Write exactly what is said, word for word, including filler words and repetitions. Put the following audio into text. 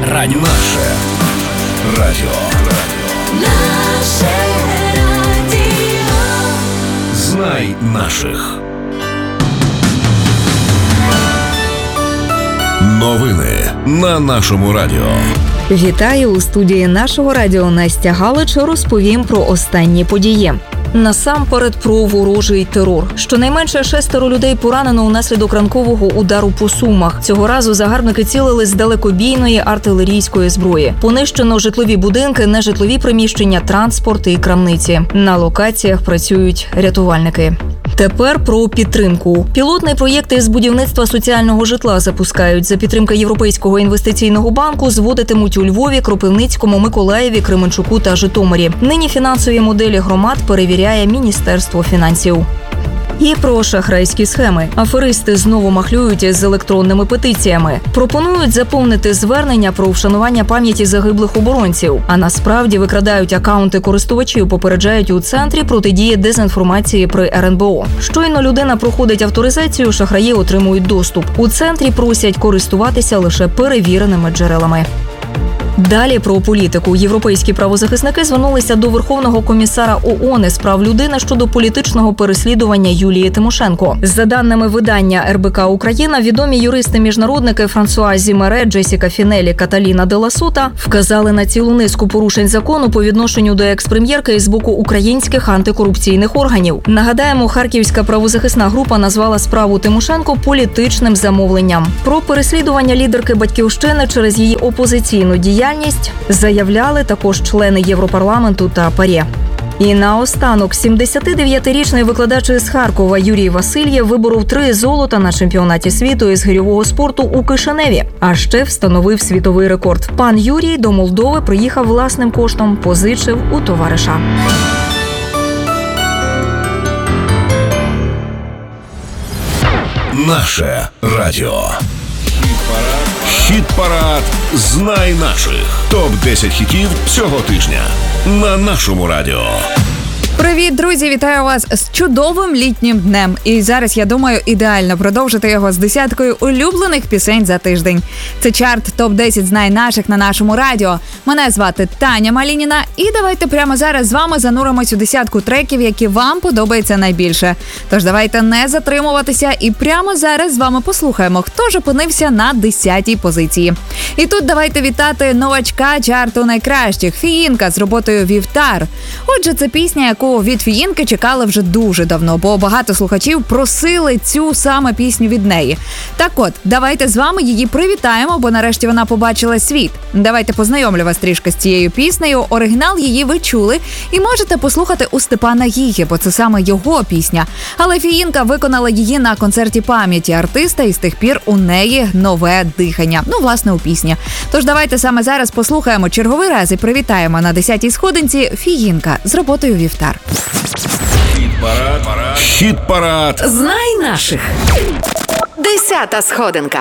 радіо. Наше радіо. Наше радіо. Знай наших. Новини на нашому радіо. Вітаю! У студії нашого радіо Настя Галич розповім про останні події. Насамперед про ворожий терор. Щонайменше шестеро людей поранено унаслідок ранкового удару по Сумах. Цього разу загарбники цілили з далекобійної артилерійської зброї. Понищено житлові будинки, нежитлові приміщення, транспорт і крамниці. На локаціях працюють рятувальники. Тепер про підтримку. Пілотний проєкт із будівництва соціального житла запускають. За підтримки Європейського інвестиційного банку зводитимуть у Львові, Кропивницькому, Миколаєві, Кременчуку та Житомирі. Нині фінансові моделі громад перевіряє Міністерство фінансів. І про шахрайські схеми. Аферисти знову махлюють з електронними петиціями. Пропонують заповнити звернення про вшанування пам'яті загиблих оборонців. А насправді викрадають акаунти користувачів, попереджають у Центрі протидії дезінформації при ер ен бе о. Щойно людина проходить авторизацію, шахраї отримують доступ. У Центрі просять користуватися лише перевіреними джерелами. Далі про політику. Європейські правозахисники звернулися до Верховного комісара о о ен із прав людини щодо політичного переслідування Юлії Тимошенко. За даними видання ер бе ка Україна, відомі юристи-міжнародники Франсуа Зімере, Джесіка Фінелі, Каталіна де ла Сота вказали на цілу низку порушень закону по відношенню до екс-прем'єрки з боку українських антикорупційних органів. Нагадаємо, харківська правозахисна група назвала справу Тимошенко політичним замовленням. Про переслідування лідерки Батьківщини через її опозиційну діяльність заявляли також члени Європарламенту та ПАРЄ. І наостанок, сімдесятидев'ятирічний викладач із Харкова Юрій Васильєв виборов три золота на чемпіонаті світу із гирьового спорту у Кишиневі. А ще встановив світовий рекорд. Пан Юрій до Молдови приїхав власним коштом, позичив у товариша. Наше радіо. Хіт-парад «Знай наших». топ десять хітів цього тижня на нашому радіо. Привіт, друзі! Вітаю вас з чудовим літнім днем. І зараз, я думаю, ідеально продовжити його з десяткою улюблених пісень за тиждень. Це чарт топ десять «Знай наших» на нашому радіо. Мене звати Таня Малініна. І давайте прямо зараз з вами зануримось у десятку треків, які вам подобаються найбільше. Тож давайте не затримуватися і прямо зараз з вами послухаємо, хто ж опинився на десятій позиції. І тут давайте вітати новачка чарту найкращих – Фіїнка з роботою «Вівтар». Отже, це пісня, яку від Фіїнки чекали вже дуже давно, бо багато слухачів просили цю саме пісню від неї. Так от, давайте з вами її привітаємо, бо нарешті вона побачила світ. Давайте познайомлю вас трішки з цією піснею. Оригінал її ви чули і можете послухати у Степана Гіги, бо це саме його пісня. Але Фіїнка виконала її на концерті пам'яті артиста і з тих пір у неї нове дихання. Ну, власне, у пісні. Тож давайте саме зараз послухаємо черговий раз і привітаємо на десятій сходинці Фіїнка з роботою «Вівтар». Хіт-парад. Хіт-парад. Знай наших. Десята сходинка.